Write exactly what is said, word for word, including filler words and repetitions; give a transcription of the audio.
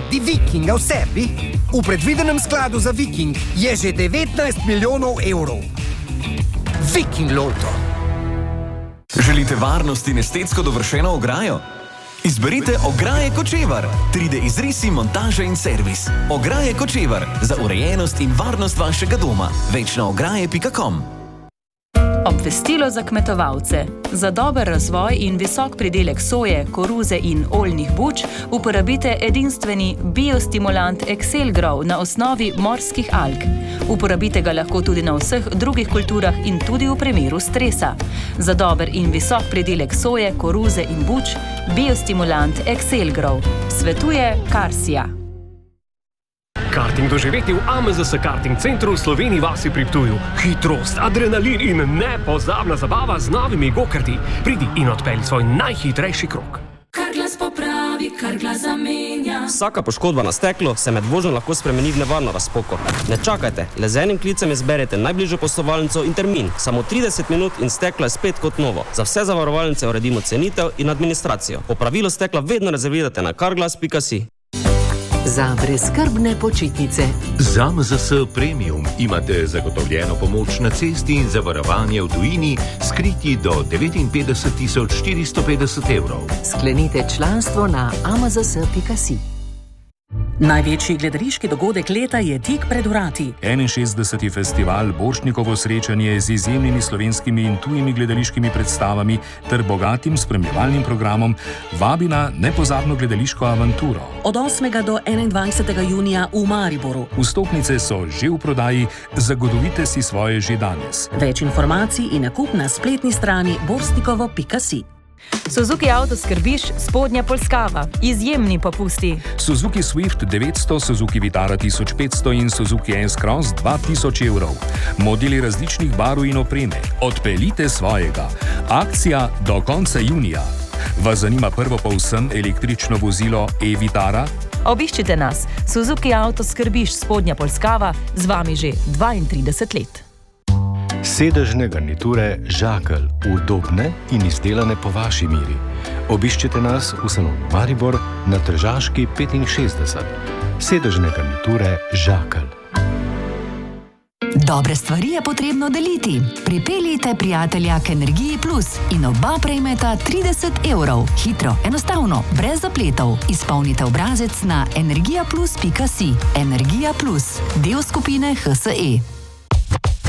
di Vikinga v sebi? V predvidenem skladu za Viking je že devetnajst milijonov evrov. Viking Lotto. Želite varnost in estetsko dovršeno ograjo? Izberite Ograje Kočevar. tri D izrisi, montaža in servis. Ograje Kočevar. Za urejenost in varnost vašega doma. Več na ograje pika com. Obvestilo za kmetovalce. Za dober razvoj in visok pridelek soje, koruze in oljnih buč uporabite edinstveni biostimulant Excel Grow na osnovi morskih alg. Uporabite ga lahko tudi na vseh drugih kulturah in tudi v primeru stresa. Za dober in visok pridelek soje, koruze in buč, biostimulant Excel Grow. Svetuje Karsija. Karting doživeti v A M Z S Karting Centru v Sloveniji vasi pri Ptuju. Hitrost, adrenalin in nepozabna zabava z novimi go-karti. Pridi in odpelji svoj najhitrejši krog. Carglass popravi, Carglass zamenja. Vsaka poškodba na steklu se med vožnjo lahko spremeni v nevarno razpoko. Ne čakajte, le z enim klicem izberete najbližjo poslovalnico in termin. Samo trideset minut in steklo je spet kot novo. Za vse zavarovalnice uredimo cenitev in administracijo. Popravilo stekla vedno rezervirate na carglass pika si. Za brezskrbne počitnice. Z A M Z S Premium imate zagotovljeno pomoč na cesti in zavarovanje v tujini skriti do devetinpetdeset tisoč štiristo petdeset evrov. Sklenite članstvo na a m z s pika si. Največji gledališki dogodek leta je tik pred vrati. enainšestdeseti festival Borštnikovo srečanje z izjemnimi slovenskimi in tujimi gledališkimi predstavami ter bogatim spremljevalnim programom vabi na nepozabno gledališko avanturo. Od osmega do enaindvajsetega junija v Mariboru. Vstopnice so že v prodaji, zagotovite si svoje že danes. Več informacij in nakup na spletni strani borštnikovo pika si. Suzuki Auto Skrbiš, Spodnja Polskava. Izjemni popusti. Suzuki Swift devetsto, Suzuki Vitara tisoč petsto in Suzuki S-Cross dva tisoč evrov. Modeli različnih barv in opreme. Odpeljite svojega. Akcija do konca junija. Vas zanima prvo povsem električno vozilo e-Vitara? Obiščite nas. Suzuki Auto Skrbiš, Spodnja Polskava, z vami že dvaintrideset let. Sedežne garniture Žakelj, udobne in izdelane po vaši miri. Obiščite nas v salonu Maribor na Tržaški petinšestdeset. Sedežne garniture Žakelj. Dobre stvari je potrebno deliti. Pripeljite prijatelja k Energiji Plus in oba prejmeta trideset evrov. Hitro, enostavno, brez zapletov. Izpolnite obrazec na energija plus pika si. Energija Plus, del skupine H S E.